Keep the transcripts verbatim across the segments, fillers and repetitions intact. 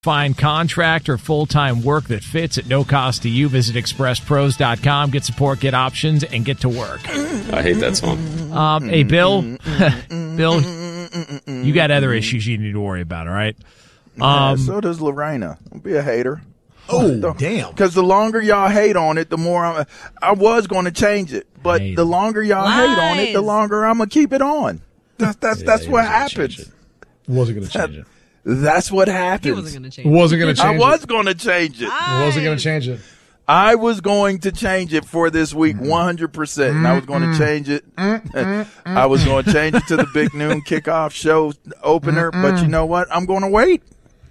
Find contract or full-time work that fits at no cost to you. Visit express pros dot com. Get support, get options, and get to work. I hate that song. Um, hey, Bill. Bill, you got other issues you need to worry about, all right? Um, Um, yeah, so does Lorena. Don't be a hater. Oh, damn. Because the longer y'all hate on it, the more I'm, I was going to change it. But Hate. the longer y'all Lies. hate on it, the longer I'm going to keep it on. That's, that's, Yeah, that's he what wasn't gonna change happens. Wasn't going to change it. That's what happens. He wasn't going to change it. Wasn't going to I change was it. going to change it. Wasn't going to change it. I was going to change it for this week one hundred percent. And I was going to change it. I was going to change it to the Big Noon Kickoff Show opener. But you know what? I'm going to wait.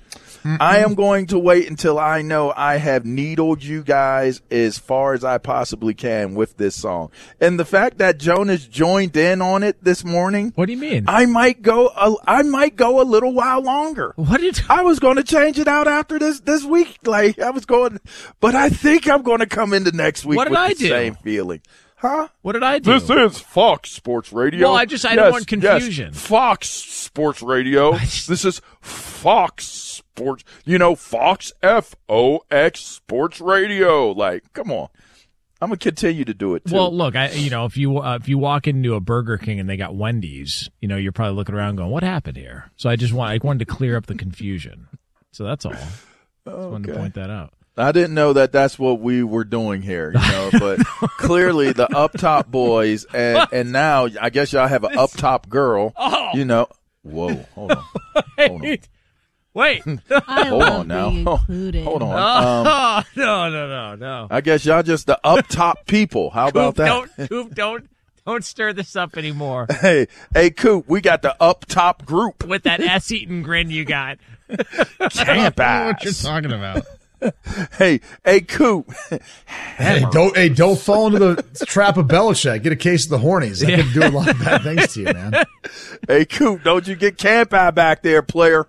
I am going to wait until I know I have needled you guys as far as I possibly can with this song. And the fact that Jonas joined in on it this morning, what do you mean? I might go a, I might go a little while longer. What did I was going to change it out after this this week. Like I was going, but I think I'm going to come into next week What did with I the do? same feeling. Huh? What did I do? This is Fox Sports Radio. Well, I just- I don't want confusion. Yes, Fox Sports Radio. just- This is Fox Sports. You know, Fox F O X Sports Radio. Like, come on. I'm gonna continue to do it too. Well, look, I you know if you uh, if you walk into a Burger King and they got Wendy's, you know you're probably looking around going, "What happened here?" So I just want I wanted to clear up the confusion. So that's all. Just wanted to Okay. point that out. I didn't know that that's what we were doing here, you know, but clearly the up top boys and, and now I guess y'all have an up top girl, Oh. you know. Whoa, hold on. Hold on. Wait. I Hold love on now. being included. Hold on. Um, Oh, no, no, no, no. I guess y'all just the up top people. How about Coop, that? don't, Coop, don't, don't stir this up anymore Hey, hey, Coop, we got the up top group. with that ass-eating grin you got. Camp What you're ass. talking about? Hey, hey, Coop. Hey, don't hey, don't fall into the trap of Belichick. Get a case of the hornies. That could do a lot of bad things to you, man. Hey, Coop, don't you get Camp Eye back there, player.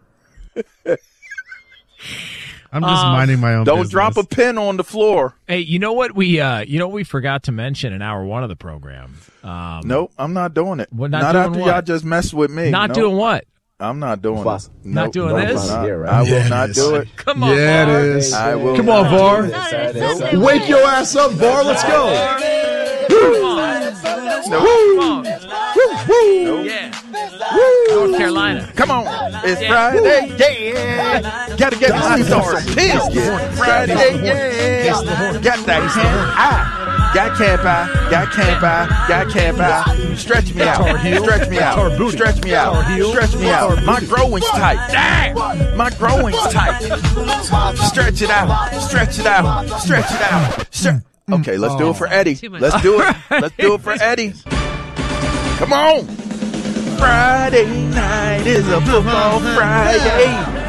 I'm just minding my own Don't business. drop a pin on the floor. Hey, you know what we uh you know what we forgot to mention in hour one of the program? Um Nope, I'm not doing it. Well, not doing after what? y'all just mess with me. Not Nope. doing what? I'm not doing it. Not Nope. doing Nope. this? Not- Here, right? I will Yeah, it not is. do it. Come on, Yeah, it Var. is. I will Come on, not. Var. Saturday, Saturday. Wake your ass up, Var. Let's go. Come on. Come on. Yeah. North Carolina. Come on. It's Yeah. Friday. Yeah. Gotta get my some pills. Yeah. Friday. Yeah. Got that camp eye. Got camp eye. Got camp eye. Got camp eye. Stretch me out. Stretch me out. Stretch me out. Stretch me out. My growing's tight. Dang. My growing's tight. Stretch it out. Stretch it out. Stretch it out. Stre- Okay, let's do it for Eddie. Too much. Let's do it. Let's do it for Eddie. Come on. Friday night is a football Friday.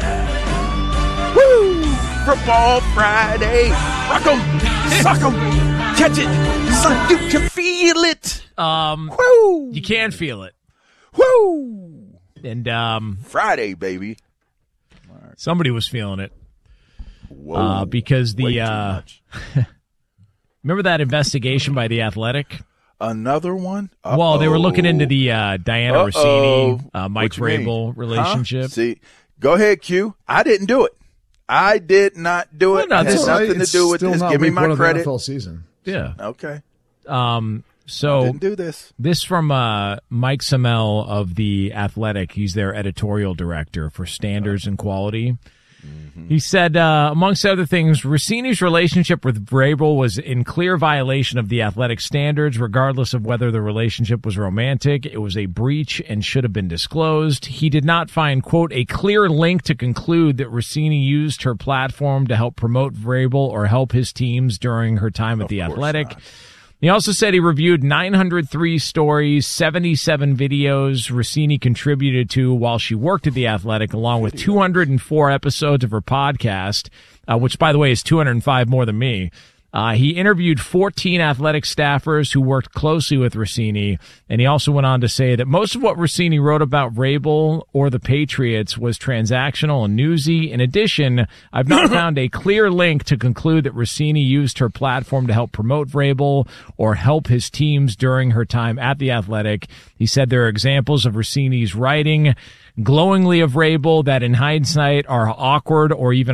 Woo! Football Friday. Rock 'em, suck 'em, catch it, so you can feel it. Um Woo! you can feel it. Woo! And um Friday, baby. somebody was feeling it. Whoa. Uh, because Way the too uh much. remember that investigation by The Athletic? Another one? Well, they were looking into Uh-oh. the uh, Diana Uh-oh. Rossini, uh, Mike What you mean? Vrabel relationship. Huh? See, go ahead, Q. I didn't do it. I did not do it. Well, no, it has this- nothing to It's do with still this. not Give me week my one of the credit. N F L season. Yeah. Okay. Um. So Didn't do this. this from uh, Mike Samel of The Athletic. He's their editorial director for standards and quality. He said, uh, amongst other things, Rossini's relationship with Vrabel was in clear violation of the athletic standards, regardless of whether the relationship was romantic. It was a breach and should have been disclosed. He did not find, quote, a clear link to conclude that Rossini used her platform to help promote Vrabel or help his teams during her time at the Athletic. not. He also said he reviewed nine hundred three stories, seventy-seven videos Rossini contributed to while she worked at The Athletic, along with two hundred four episodes of her podcast, uh, which, by the way, is two hundred five more than me. Uh, he interviewed fourteen athletic staffers who worked closely with Russini, and he also went on to say that most of what Russini wrote about Vrabel or the Patriots was transactional and newsy. In addition, I've not found a clear link to conclude that Russini used her platform to help promote Vrabel or help his teams during her time at The Athletic. He said there are examples of Russini's writing glowingly of Vrabel that in hindsight are awkward or even